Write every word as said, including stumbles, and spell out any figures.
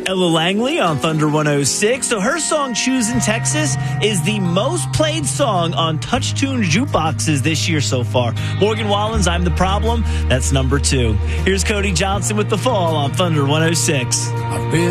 Ella Langley on Thunder one oh six. So her song Choosing Texas is the most played song on TouchTunes jukeboxes this year so far. Morgan Wallen's I'm the Problem, that's number two. Here's Cody Johnson with The Fall on Thunder one oh six. I've been